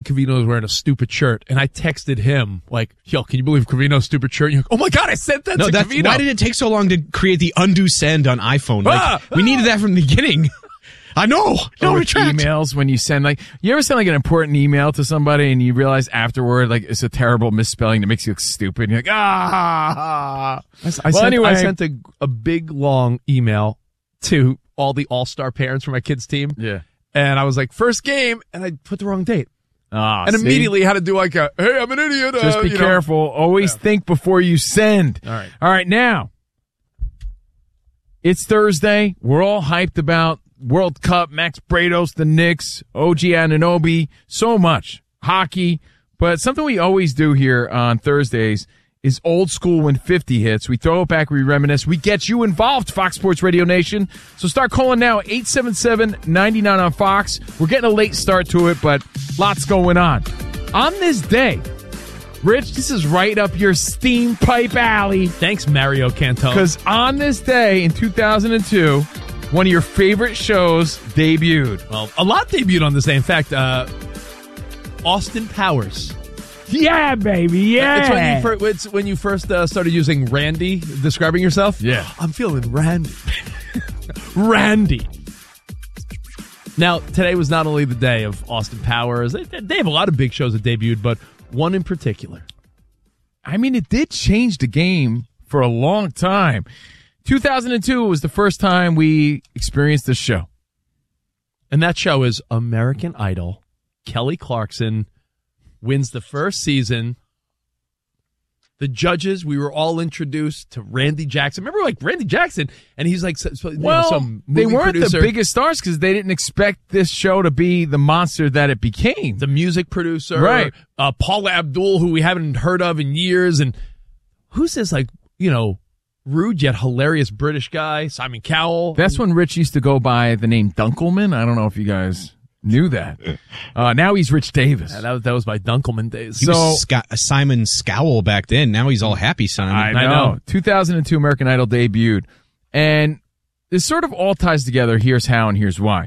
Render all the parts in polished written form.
Covino was wearing a stupid shirt, and I texted him, like, yo, can you believe Covino's stupid shirt? And you're like, oh my God, I sent that to Covino. Why did it take so long to create the undo send on iPhone? We needed that from the beginning. I know. No retract. Emails when you send, like, you ever send like an important email to somebody and you realize afterward, like, it's a terrible misspelling that makes you look stupid. And you're like, I sent a big long email to all the all-star parents for my kids' team. Yeah. And I was like, first game, and I put the wrong date. And immediately had to do like a, hey, I'm an idiot. Just be careful. Always think before you send. All right, now, it's Thursday. We're all hyped about World Cup, Max Brados, the Knicks, OG Anunoby, so much. Hockey. But something we always do here on Thursdays is old school when 50 hits. We throw it back, we reminisce. We get you involved, Fox Sports Radio Nation. So start calling now, 877-99 on Fox. We're getting a late start to it, but lots going on. On this day, Rich, this is right up your steam pipe alley. Thanks, Mario Cantone. Because on this day in 2002, one of your favorite shows debuted. Well, a lot debuted on this day. In fact, Austin Powers. Yeah, baby, yeah. It's when you first started using Randy, describing yourself. Yeah. I'm feeling Randy. Randy. Now, today was not only the day of Austin Powers. They have a lot of big shows that debuted, but one in particular. I mean, it did change the game for a long time. 2002 was the first time we experienced this show. And that show is American Idol. Kelly Clarkson wins the first season. The judges, we were all introduced to Randy Jackson. Remember, like, Randy Jackson? And he's like, some they movie weren't producer. the biggest stars because they didn't expect this show to be the monster that it became. The music producer. Right. Paula Abdul, who we haven't heard of in years. And who's this, like, rude yet hilarious British guy? Simon Cowell. That's when Rich used to go by the name Dunkelman. I don't know if you guys knew that. Now he's Rich Davis. Yeah, that was my Dunkelman days. He was Simon Scowell back then. Now he's all happy Simon. I know. 2002 American Idol debuted. And this sort of all ties together. Here's how and here's why.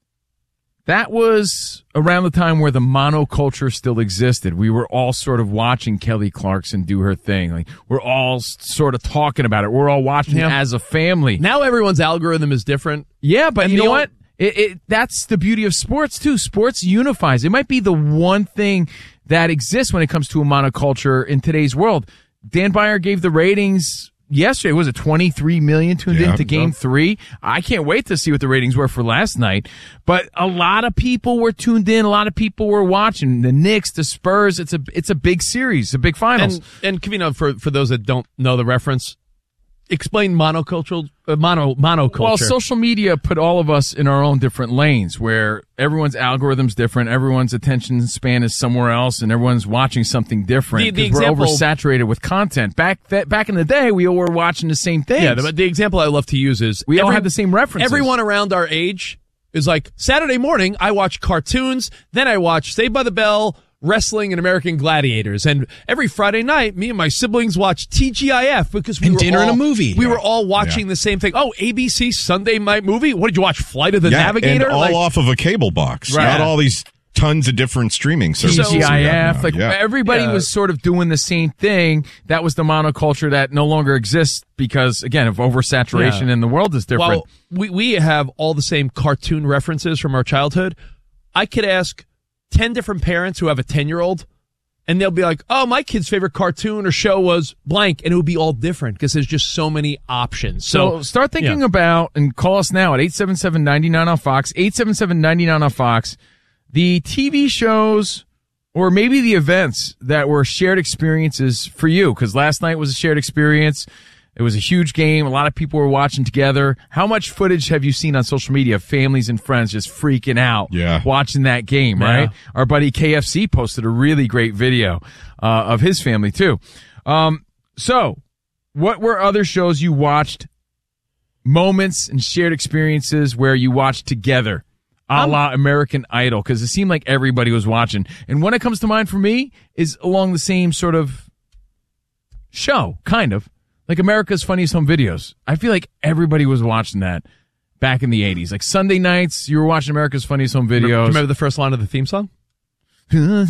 That was around the time where the monoculture still existed. We were all sort of watching Kelly Clarkson do her thing. Like, we're all sort of talking about it. We're all watching it as a family. Now everyone's algorithm is different. Yeah, but you know what? That's the beauty of sports, too. Sports unifies. It might be the one thing that exists when it comes to a monoculture in today's world. Dan Beyer gave the ratings yesterday. Was it 23 million tuned into Game 3? I can't wait to see what the ratings were for last night. But a lot of people were tuned in. A lot of people were watching. The Knicks, the Spurs. It's a big series, a big finals. And Kavino, for those that don't know the reference, explain monoculture. Well, social media put all of us in our own different lanes where everyone's algorithm's different, everyone's attention span is somewhere else, and everyone's watching something different because we're oversaturated with content. Back in the day, we all were watching the same things. Yeah, the example I love to use is we all had the same references. Everyone around our age is like, Saturday morning, I watch cartoons, then I watch Saved by the Bell, wrestling, and American Gladiators. And every Friday night, me and my siblings watch TGIF because we were dinner and a movie. We were all watching the same thing. Oh, ABC Sunday night movie? What did you watch? Flight of the Navigator? And all off of a cable box. Right. Not all these tons of different streaming services. TGIF. Everybody was sort of doing the same thing. That was the monoculture that no longer exists because, again, of oversaturation and the world is different. Well, we have all the same cartoon references from our childhood. I could ask 10 different parents who have a 10-year-old, and they'll be like, oh, my kid's favorite cartoon or show was blank, and it would be all different because there's just so many options. So start thinking about, and call us now at 877-99 on Fox, 877-99 on Fox, the TV shows or maybe the events that were shared experiences for you, because last night was a shared experience. It was a huge game. A lot of people were watching together. How much footage have you seen on social media of families and friends just freaking out watching that game, right? Our buddy KFC posted a really great video of his family, too. So, what were other shows you watched, moments and shared experiences where you watched together, a la American Idol? Because it seemed like everybody was watching. And one that comes to mind for me is along the same sort of show, kind of. Like America's Funniest Home Videos. I feel like everybody was watching that back in the 80s. Like Sunday nights, you were watching America's Funniest Home Videos. Do you remember the first line of the theme song?